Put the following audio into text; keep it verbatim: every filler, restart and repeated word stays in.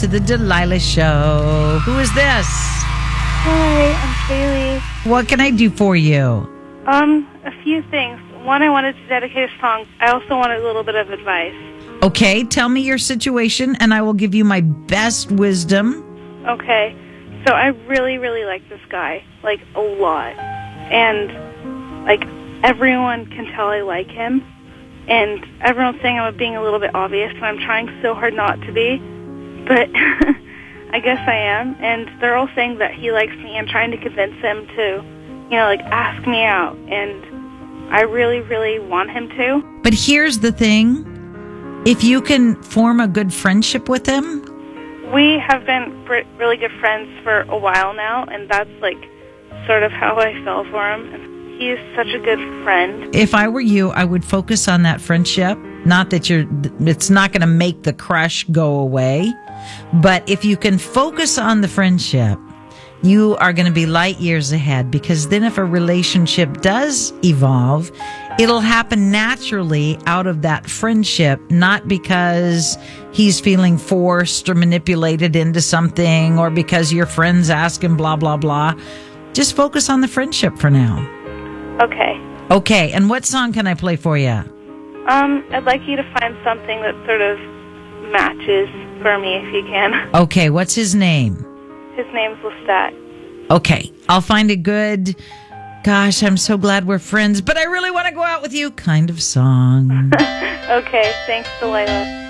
to the Delilah Show. Who is this? Hi, I'm Kaylee. What can I do for you? Um, a few things. One, I wanted to dedicate a song. I also wanted a little bit of advice. Okay, tell me your situation, and I will give you my best wisdom. Okay, so I really, really like this guy, like, a lot. And, like, everyone can tell I like him. And everyone's saying I'm being a little bit obvious, and I'm trying so hard not to be. But I guess I am. And they're all saying that he likes me and trying to convince him to, you know, like, ask me out. And I really, really want him to. But here's the thing. If you can form a good friendship with him. We have been really good friends for a while now, and that's, like, sort of how I fell for him. And he is such a good friend. If I were you, I would focus on that friendship. Not that you're, it's not going to make the crush go away. But if you can focus on the friendship, you are going to be light years ahead, because then if a relationship does evolve, it'll happen naturally out of that friendship, not because he's feeling forced or manipulated into something, or because your friends ask him blah, blah, blah. Just focus on the friendship for now. Okay. Okay, and what song can I play for you? Um, I'd like you to find something that sort of matches for me, if you can. Okay, what's his name? His name's Lestat. Okay, I'll find a good, gosh, I'm so glad we're friends, but I really want to go out with you kind of song. Okay, thanks, Delilah.